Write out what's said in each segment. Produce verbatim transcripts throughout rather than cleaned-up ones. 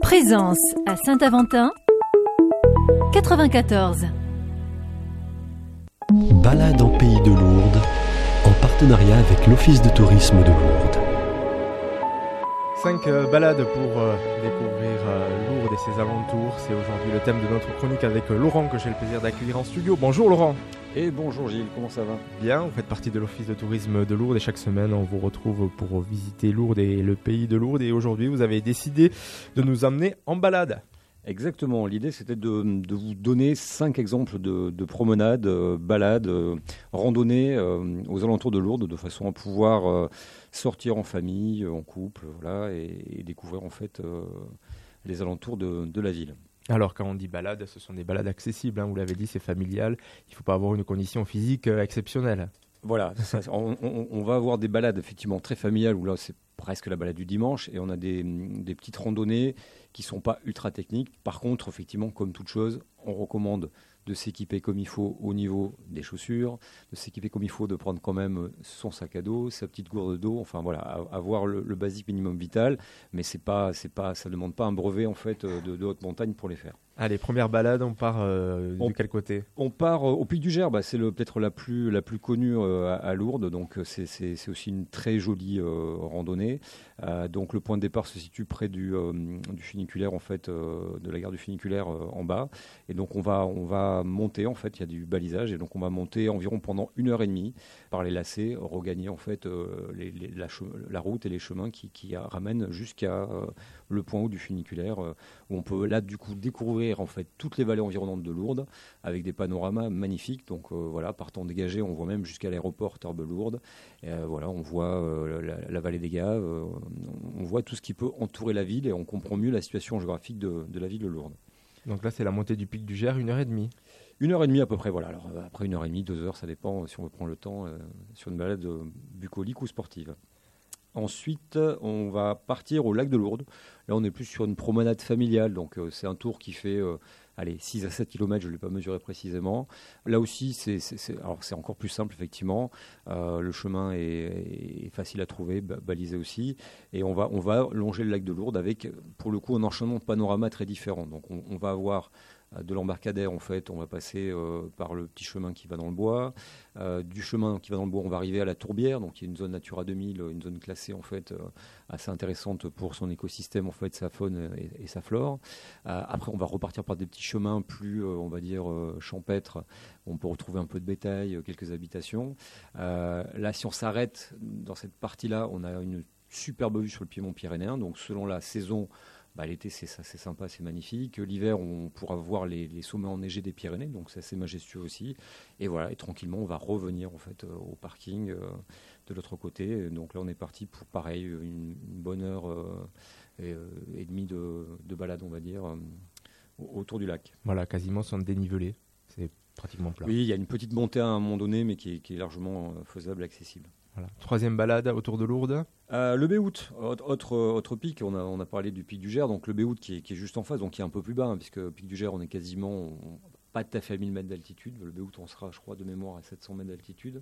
Présence à Saint-Aventin, quatre-vingt-quatorze. Balade en Pays de Lourdes, en partenariat avec l'Office de tourisme de Lourdes. Cinq euh, balades pour euh, découvrir euh, Lourdes et ses alentours. C'est aujourd'hui le thème de notre chronique avec euh, Laurent, que j'ai le plaisir d'accueillir en studio. Bonjour Laurent. Et bonjour Gilles, comment ça va ? Bien, vous faites partie de l'Office de tourisme de Lourdes et chaque semaine on vous retrouve pour visiter Lourdes et le pays de Lourdes. Et aujourd'hui vous avez décidé de nous emmener en balade. Exactement, l'idée c'était de, de vous donner cinq exemples de, de promenades, euh, balades, euh, randonnées euh, aux alentours de Lourdes, de façon à pouvoir euh, sortir en famille, en couple, voilà, et, et découvrir en fait euh, les alentours de, de la ville. Alors quand on dit balade, ce sont des balades accessibles, hein, vous l'avez dit, c'est familial, il ne faut pas avoir une condition physique euh, exceptionnelle. Voilà, ça, on, on, on va avoir des balades effectivement très familiales où là c'est presque la balade du dimanche et on a des, des petites randonnées qui ne sont pas ultra techniques. Par contre, effectivement, comme toute chose, on recommande de s'équiper comme il faut au niveau des chaussures, de s'équiper comme il faut, de prendre quand même son sac à dos, sa petite gourde d'eau, enfin voilà, avoir le, le basique minimum vital, mais c'est pas, c'est pas, ça ne demande pas un brevet en fait de, de haute montagne pour les faire. Allez, première balade, on part euh, on, de quel côté ? On part euh, au Pic du Gers, bah, c'est le, peut-être la plus, la plus connue euh, à, à Lourdes, donc c'est, c'est, c'est aussi une très jolie euh, randonnée. Euh, donc le point de départ se situe près du, euh, du funiculaire, en fait, euh, de la gare du funiculaire euh, en bas. Et donc on va, on va monter, en fait, il y a du balisage, et donc on va monter environ pendant une heure et demie par les lacets, regagner en fait euh, les, les, la, la route et les chemins qui, qui ramènent jusqu'à euh, le point haut du funiculaire, euh, où on peut là du coup découvrir en fait toutes les vallées environnantes de Lourdes avec des panoramas magnifiques. Donc euh, voilà, partant dégagé, on voit même jusqu'à l'aéroport Tarbes-Lourdes. Et, euh, voilà, on voit euh, la, la vallée des Gaves, euh, on voit tout ce qui peut entourer la ville et on comprend mieux la situation géographique de, de la ville de Lourdes. Donc là, c'est la montée du Pic du Gers, une heure et demie. Une heure et demie à peu près, voilà. Alors après une heure et demie, deux heures, ça dépend si on veut prendre le temps euh, sur une balade euh, bucolique ou sportive. Ensuite, on va partir au lac de Lourdes. Là, on est plus sur une promenade familiale. Donc, euh, c'est un tour qui fait euh, allez, six à sept kilomètres. Je ne l'ai pas mesuré précisément. Là aussi, c'est, c'est, c'est, alors c'est encore plus simple, effectivement. Euh, le chemin est, est facile à trouver, balisé aussi. Et on va, on va longer le lac de Lourdes avec, pour le coup, un enchaînement de panoramas très différent. Donc, on, on va avoir de l'embarcadère, en fait, on va passer euh, par le petit chemin qui va dans le bois. Euh, du chemin qui va dans le bois, on va arriver à la Tourbière, donc il y a une zone Natura deux mille, une zone classée en fait euh, assez intéressante pour son écosystème, en fait, sa faune et, et sa flore. Euh, après, on va repartir par des petits chemins plus, euh, on va dire, euh, champêtres. On peut retrouver un peu de bétail, euh, quelques habitations. Euh, là, si on s'arrête dans cette partie-là, on a une superbe vue sur le piémont pyrénéen. Donc, selon la saison, bah, l'été, c'est, c'est sympa, c'est magnifique. L'hiver, on pourra voir les, les sommets enneigés des Pyrénées, donc c'est assez majestueux aussi. Et voilà, et tranquillement, on va revenir en fait euh, au parking euh, de l'autre côté. Donc là, on est parti pour pareil, une, une bonne heure euh, et, euh, et demie de, de balade, on va dire, euh, autour du lac. Voilà, quasiment sans dénivelé, c'est pratiquement plat. Oui, il y a une petite montée à un moment donné, mais qui est, qui est largement euh, faisable, accessible. Voilà. Troisième balade autour de Lourdes. Euh, le Béhout, autre, autre pic, on a, on a parlé du pic du Gers, donc le Béhout qui est, qui est juste en face, donc qui est un peu plus bas, hein, puisque le pic du Gers, on est quasiment on, pas tout à fait à mille mètres d'altitude. Le Béhout, on sera, je crois, de mémoire à sept cents mètres d'altitude.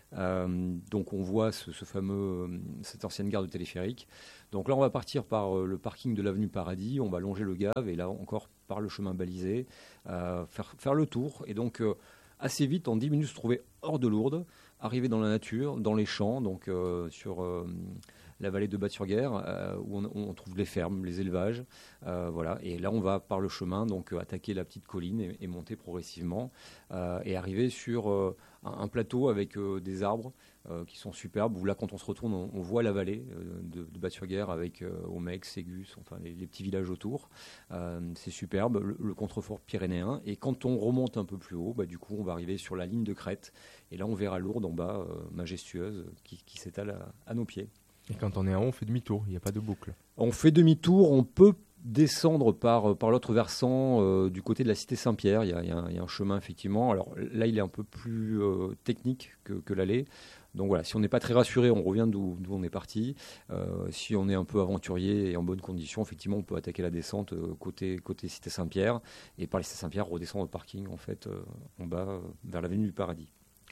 Euh, donc on voit ce, ce fameux, cette ancienne gare de téléphérique. Donc là, on va partir par euh, le parking de l'avenue Paradis, on va longer le Gave, et là encore par le chemin balisé, euh, faire, faire le tour, et donc euh, assez vite, en dix minutes, se trouver hors de Lourdes, arriver dans la nature, dans les champs, donc euh, sur euh, la vallée de Batte-sur-Guer, euh, où on, on trouve les fermes, les élevages, euh, voilà. Et là, on va par le chemin, donc euh, attaquer la petite colline et, et monter progressivement, euh, et arriver sur euh, un, un plateau avec euh, des arbres euh, qui sont superbes. Où là, quand on se retourne, on, on voit la vallée euh, de, de Batte-sur-Guer avec euh, Omex, Ségus, enfin les, les petits villages autour. Euh, c'est superbe, le, le contrefort pyrénéen. Et quand on remonte un peu plus haut, bah, du coup, on va arriver sur la ligne de crête. Et là, on verra Lourdes en bas, euh, majestueuse, qui, qui s'étale à, à nos pieds. Et quand on est en haut, on fait demi-tour, il n'y a pas de boucle. On fait demi-tour, on peut descendre par, par l'autre versant euh, du côté de la cité Saint-Pierre. Il y a, il y a, un, il y a un chemin, effectivement. Alors là, il est un peu plus euh, technique que, que l'allée. Donc voilà, si on n'est pas très rassuré, on revient d'où, d'où on est parti. Euh, si on est un peu aventurier et en bonne condition, effectivement, on peut attaquer la descente euh, côté, côté cité Saint-Pierre. Et par la cité Saint-Pierre, redescendre au parking, en fait, euh, en bas, euh, vers l'avenue du Paradis.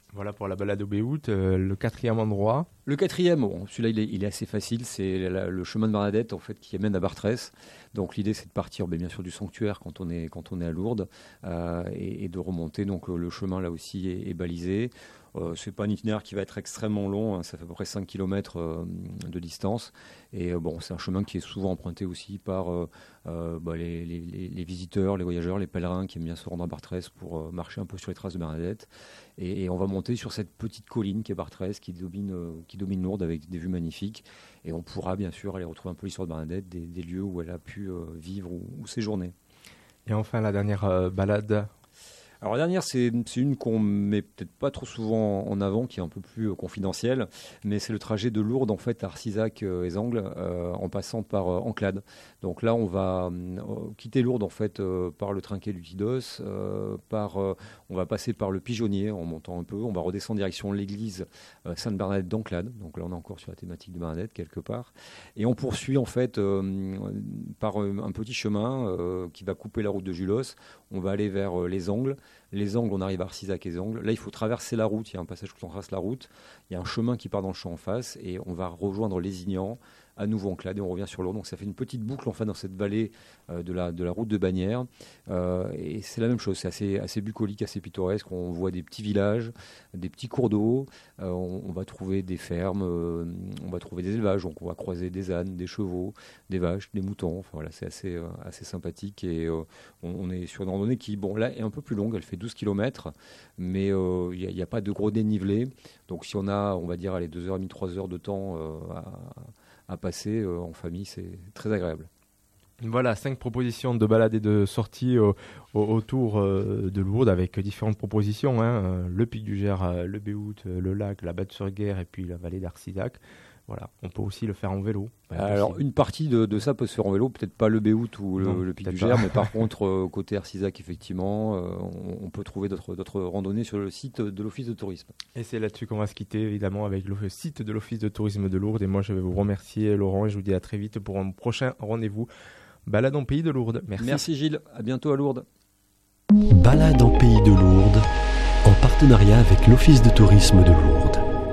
Voilà pour la balade au Béhout. Euh, le quatrième endroit. Le quatrième, bon, celui-là il est, il est assez facile, c'est la, le chemin de Bernadette en fait qui amène à Bartrès. Donc l'idée c'est de partir ben, bien sûr du sanctuaire quand on est, quand on est à Lourdes euh, et, et de remonter. Donc euh, le chemin là aussi est, est balisé. Euh, c'est pas un itinéraire qui va être extrêmement long, hein, ça fait à peu près cinq kilomètres euh, de distance. Et euh, bon, c'est un chemin qui est souvent emprunté aussi par euh, euh, bah, les, les, les visiteurs, les voyageurs, les pèlerins qui aiment bien se rendre à Bartrès pour euh, marcher un peu sur les traces de Bernadette. Et, et on va monter sur cette petite colline qui est Bartrès, qui domine, euh, qui domine Lourdes avec des vues magnifiques. Et on pourra bien sûr aller retrouver un peu l'histoire de Bernadette, des, des lieux où elle a pu euh, vivre ou, ou séjourner. Et enfin, la dernière euh, balade. Alors la dernière, c'est, c'est une qu'on met peut-être pas trop souvent en avant, qui est un peu plus euh, confidentielle, mais c'est le trajet de Lourdes en fait à Arcisac euh, et Angles, euh, en passant par euh, Enclade. Donc là, on va euh, quitter Lourdes en fait euh, par le trinquet du Tidos, euh, par, euh, on va passer par le Pigeonnier en montant un peu, on va redescendre direction l'église euh, Sainte-Bernadette d'Enclade. Donc là, on est encore sur la thématique de Bernadette quelque part, et on poursuit en fait euh, par euh, un petit chemin euh, qui va couper la route de Julos. On va aller vers euh, les Angles. Les Angles, on arrive à Arcisac et les Angles. Là, il faut traverser la route. Il y a un passage où on traverse la route. Il y a un chemin qui part dans le champ en face et on va rejoindre Lézignan, à nouveau Enclade, et on revient sur Lourdes. Donc ça fait une petite boucle enfin dans cette vallée euh, de, la, de la route de Bagnères. Euh, et c'est la même chose, c'est assez, assez bucolique, assez pittoresque. On voit des petits villages, des petits cours d'eau. Euh, on, on va trouver des fermes, euh, on va trouver des élevages. Donc on va croiser des ânes, des chevaux, des vaches, des moutons. Enfin voilà, c'est assez, euh, assez sympathique. Et euh, on, on est sur une randonnée qui, bon, là, est un peu plus longue. Elle fait douze kilomètres, mais il euh, n'y a, a pas de gros dénivelé. Donc si on a, on va dire, allez, deux heures trente, trois heures de temps euh, à à passer euh, en famille, c'est très agréable. Voilà, cinq propositions de balades et de sorties euh, autour euh, de Lourdes avec différentes propositions. Hein, euh, le Pic du Gers, euh, le Béhout, euh, le lac, la Batte-sur-Guer et puis la vallée d'Arcisac. Voilà, on peut aussi le faire en vélo. Alors une partie de, de ça peut se faire en vélo, peut-être pas le Béhout ou non, le, le Pic du Gers, mais par contre euh, côté Arcisac effectivement, euh, on, on peut trouver d'autres, d'autres randonnées sur le site de l'Office de tourisme. Et c'est là-dessus qu'on va se quitter évidemment avec le site de l'Office de tourisme de Lourdes. Et moi je vais vous remercier Laurent et je vous dis à très vite pour un prochain rendez-vous Balade en Pays de Lourdes. Merci. Merci Gilles, à bientôt à Lourdes. Balade en Pays de Lourdes en partenariat avec l'Office de tourisme de Lourdes.